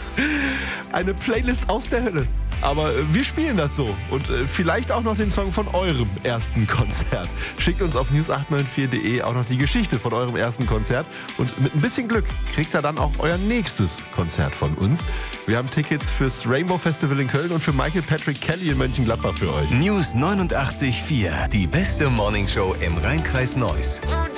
Eine Playlist aus der Hölle. Aber wir spielen das so. Und vielleicht auch noch den Song von eurem ersten Konzert. Schickt uns auf news894.de auch noch die Geschichte von eurem ersten Konzert. Und mit ein bisschen Glück kriegt ihr dann auch euer nächstes Konzert von uns. Wir haben Tickets fürs Rainbow Festival in Köln und für Michael Patrick Kelly in Mönchengladbach für euch. News 89.4. Die beste Morningshow im Rhein-Kreis Neuss. Und